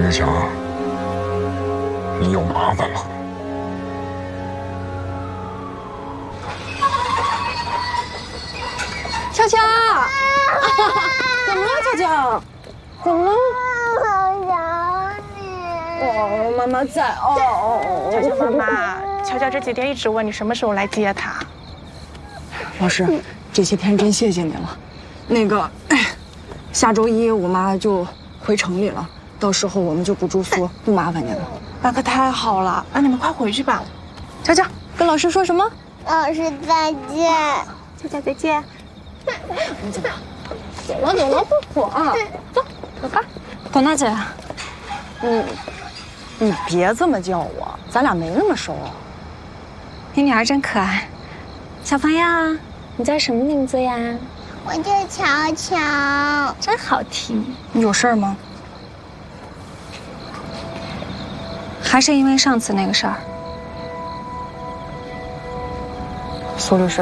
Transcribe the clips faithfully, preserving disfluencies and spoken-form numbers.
志强，你有麻烦了。 乔乔，怎么了，乔乔？怎么了？ 好想你。 哦，妈妈在。哦哦哦。 乔乔妈妈，乔乔这几天一直问你什么时候来接他。 老师，这些天真谢谢你了。那个，下周一我妈就回城里了，到时候我们就不住宿，不麻烦您了。 那可太好了，那你们快回去吧。乔乔， 跟老师说什么？ 老师再见。 乔乔再见。 你走吧，走了走了，不火啊！走走吧。董大姐，你你别这么叫我，咱俩没那么熟。 你女儿真可爱。小朋友，你叫什么名字呀？ 我叫乔乔。 真好听。 你有事儿吗？ 还是因为上次那个事儿？ 苏律师，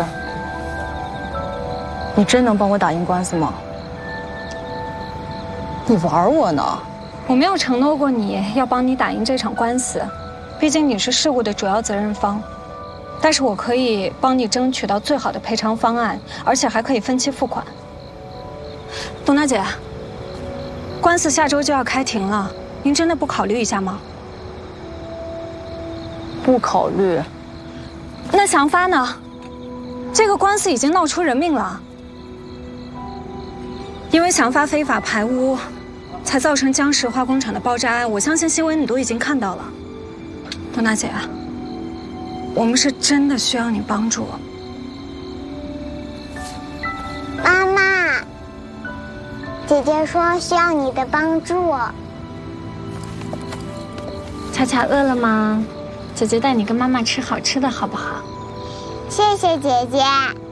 你真能帮我打赢官司吗？你玩我呢？ 我没有承诺过你要帮你打赢这场官司，毕竟你是事故的主要责任方。但是我可以帮你争取到最好的赔偿方案，而且还可以分期付款。董大姐，官司下周就要开庭了，您真的不考虑一下吗？ 不考虑。 那祥发呢？这个官司已经闹出人命了，因为祥发非法排污，才造成江石化工厂的爆炸案。我相信新闻你都已经看到了。董大姐，我们是真的需要你帮助。 妈妈，姐姐说需要你的帮助。 巧巧饿了吗？姐姐带你跟妈妈吃好吃的，好不好？ 谢谢姐姐。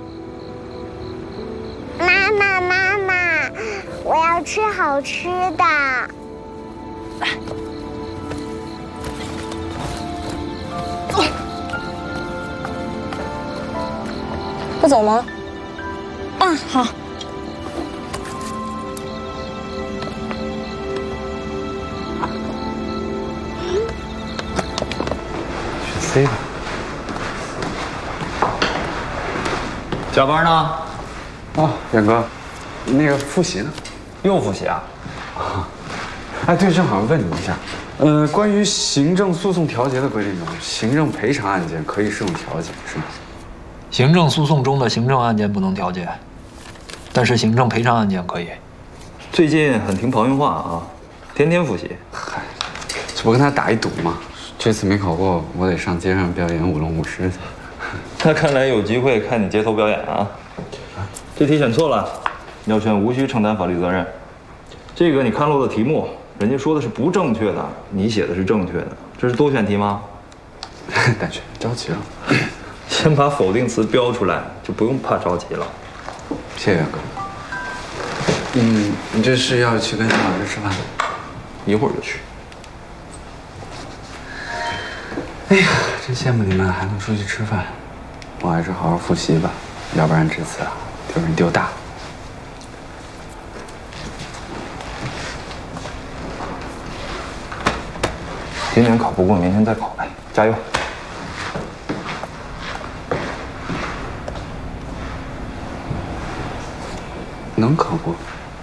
妈妈，妈妈，我要吃好吃的。 不走吗？ 嗯，好。 选 C 吧。 加班呢？ 哦，远哥，那个复习呢？ 又复习啊？ 啊，哎，对，正好问你一下，呃，关于行政诉讼调解的规定中，行政赔偿案件可以适用调解，是吗？ 行政诉讼中的行政案件不能调解，但是行政赔偿案件可以。最近很听朋友话啊，天天复习。 嗨，这不跟他打一赌吗？这次没考过，我得上街上表演舞龙舞狮去。 那看来有机会看你街头表演啊。这题选错了，要选无需承担法律责任。这个你看漏的题目，人家说的是不正确的，你写的是正确的，这是多选题吗？ 但是着急了。 先把否定词标出来，就不用怕着急了。 谢谢远哥。嗯，你这是要去跟杨老师吃饭？ 一会儿就去。 哎呀，真羡慕你们还能出去吃饭。我还是好好复习吧，要不然这次啊丢人丢大。 今年考不过，明年再考呗，加油！ 能考过？